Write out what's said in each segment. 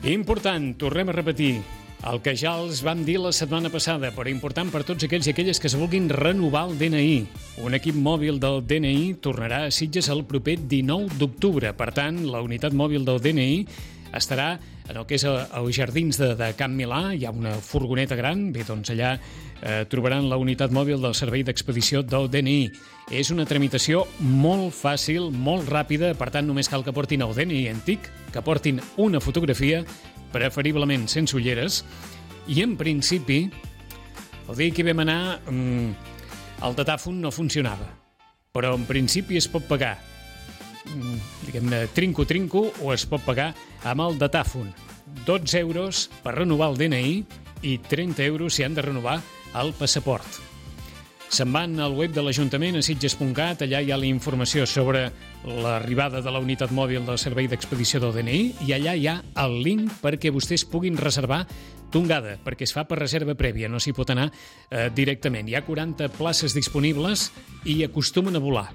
Important, tornem a repetir el que ja els vam dir la setmana passada, però important per tots aquells i aquelles que es vulguin renovar el DNI. Un equip mòbil del DNI tornarà a Sitges el proper 19 d'octubre. Per tant, la unitat mòbil del DNI estarà en el que és els jardins de Can Milà. Hi ha una furgoneta gran. Bé, doncs allà trobaran la unitat mòbil del servei d'expedició del DNI. És una tramitació molt fàcil, molt ràpida, per tant només cal que portin el DNI antic, que portin una fotografia, preferiblement sense ulleres, i en principi, el dia que vam anar, el datàfon no funcionava, però en principi es pot pagar, diguem-ne, trinco, o es pot pagar amb el datàfon. 12 euros per renovar el DNI i 30 euros si han de renovar el passaport. Se'n van al web de l'Ajuntament, a sitges.cat, allà hi ha la informació sobre l'arribada de la unitat mòbil del servei d'expedició del DNI i allà hi ha el link perquè vostès puguin reservar tongada, perquè es fa per reserva prèvia, no s'hi pot anar directament. Hi ha 40 places disponibles i acostumen a volar.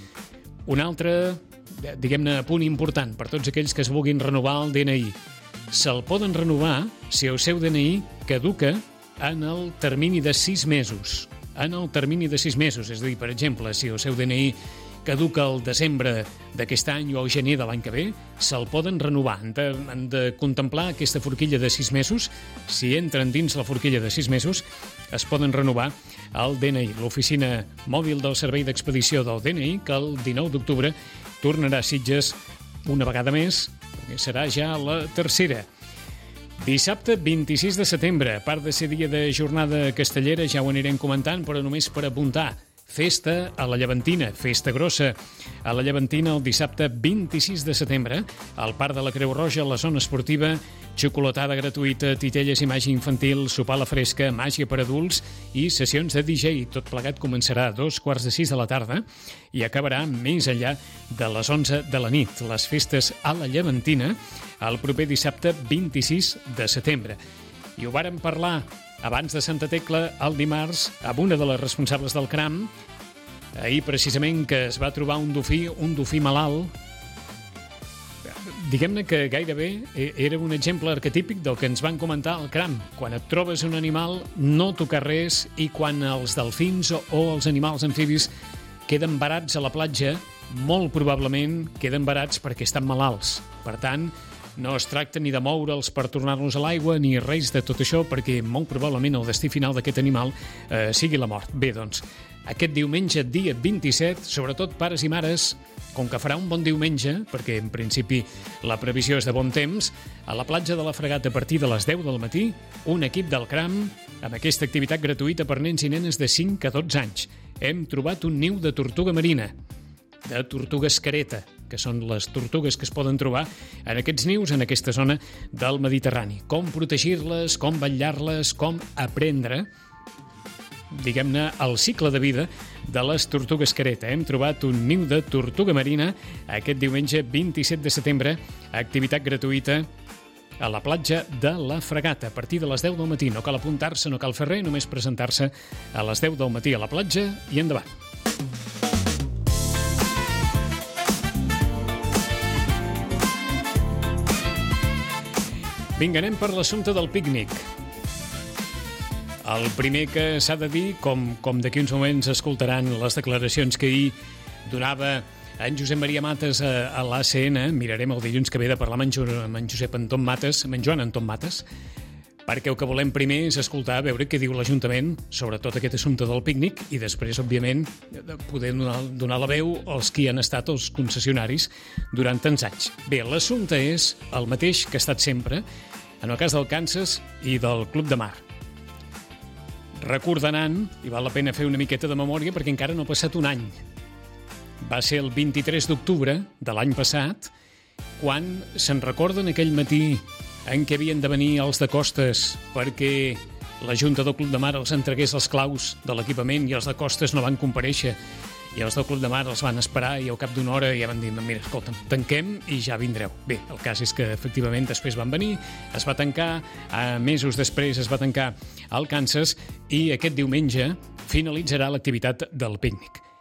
Un altre, diguem-ne, punt important per tots aquells que es vulguin renovar el DNI. Se'l poden renovar si el seu DNI caduca en el termini de 6 mesos. En el termini de 6 mesos, és a dir, per exemple, si el seu DNI caduca el desembre d'aquest any o el gener de l'any que ve, se'l poden renovar. Han de contemplar aquesta forquilla de 6 mesos. Si entren dins la forquilla de 6 mesos, es poden renovar el DNI. L'oficina mòbil del servei d'expedició del DNI, que el 19 d'octubre tornarà a Sitges una vegada més, que serà ja la tercera. Dissabte 26 de setembre, a part de ser dia de jornada castellera, ja ho anirem comentant, però només per apuntar. Festa a la Llevantina, festa grossa. A la Llevantina el dissabte 26 de setembre, al Parc de la Creu Roja, a la zona esportiva, xocolatada gratuïta, titelles i màgia infantil, sopar a la fresca, màgia per adults i sessions de DJ. Tot plegat començarà a 2:45 de la tarda i acabarà més enllà de les 11 de la nit. Les festes a la Llevantina el proper dissabte 26 de setembre. I ho vàrem parlar abans de Santa Tecla, el dimarts, amb una de les responsables del CRAM, ahir precisament que es va trobar un dofí malalt. Diguem-ne que gairebé era un exemple arquetípic del que ens van comentar al CRAM. Quan et trobes un animal, no tocar res, i quan els delfins o els animals amfibis queden varats a la platja, molt probablement queden varats perquè estan malalts. Per tant, no es tracta ni de moure'ls per tornar-los a l'aigua ni res de tot això, perquè molt probablement el destí final d'aquest animal sigui la mort. Bé, doncs, aquest diumenge, dia 27, sobretot pares i mares, com que farà un bon diumenge, perquè en principi la previsió és de bon temps, a la platja de la Fregata a partir de les 10 del matí, un equip del CRAM amb aquesta activitat gratuïta per nens i nenes de 5 a 12 anys. Hem trobat un niu de tortuga marina, de tortugues careta, que són les tortugues que es poden trobar en aquests nius, en aquesta zona del Mediterrani. Com protegir-les, com vetllar-les, com aprendre, diguem-ne, el cicle de vida de les tortugues careta. Hem trobat un niu de tortuga marina aquest diumenge 27 de setembre, activitat gratuïta a la platja de la Fregata, a partir de les 10 del matí. No cal apuntar-se, no cal fer res, només presentar-se a les 10 del matí a la platja i endavant. Vinga, anem per l'assumpte del pícnic. El primer que s'ha de dir, com d'aquí uns moments escoltaran les declaracions que ahir donava en Josep Maria Mates a l'ACN, mirarem el dilluns que ve de parlar amb en Josep Anton Mates, amb en Joan Anton Mates, perquè el que volem primer és escoltar, veure què diu l'Ajuntament sobre tot aquest assumpte del pícnic i després, òbviament, poder donar la veu als qui han estat els concessionaris durant tants anys. Bé, l'assumpte és el mateix que ha estat sempre en el cas del Kansas i del Club de Mar. Recordaran, i val la pena fer una miqueta de memòria perquè encara no ha passat un any. Va ser el 23 d'octubre de l'any passat quan se'n recorden aquell matí en què havien de venir els de Costes perquè la Junta del Club de Mar els entregués els claus de l'equipament i els de Costes no van comparèixer i els del Club de Mar els van esperar i al cap d'una hora ja van dir, mira, escolta'm, tanquem i ja vindreu. Bé, el cas és que efectivament després van venir, es va tancar, mesos després es va tancar el Kansas i aquest diumenge finalitzarà l'activitat del pícnic.